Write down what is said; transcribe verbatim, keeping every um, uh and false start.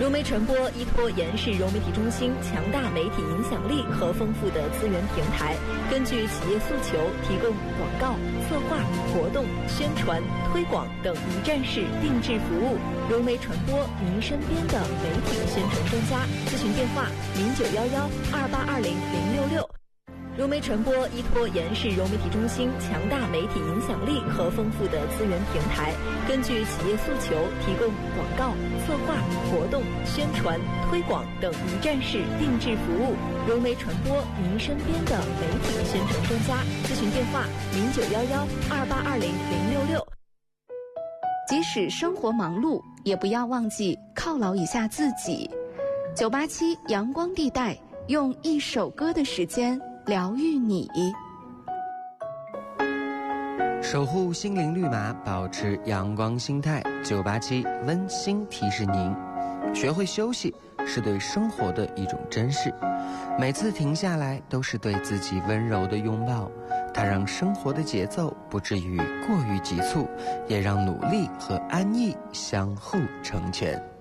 融媒传播依托延世融媒体中心强大媒体影响力和丰富的资源平台，根据企业诉求，提供广告、策划、活动、宣传、推广等一站式定制服务。融媒传播，您身边的媒体宣传专家。咨询电话：零九幺幺二八二零零六六。融媒传播依托延世融媒体中心强大媒体影响力和丰富的资源平台，根据企业诉求，提供广告、策划、活动、宣传、推广等一站式定制服务。融媒传播，您身边的媒体宣传专家。咨询电话：零九幺幺二八二零零六六。 即使生活忙碌，也不要忘记犒劳一下自己。九八七阳光地带，用一首歌的时间疗愈你， 守护心灵绿码，保持阳光心态。九八七温馨提示您，学会休息是对生活的一种珍视，每次停下来都是对自己温柔的拥抱，它让生活的节奏不至于过于急促，也让努力和安逸相互成全。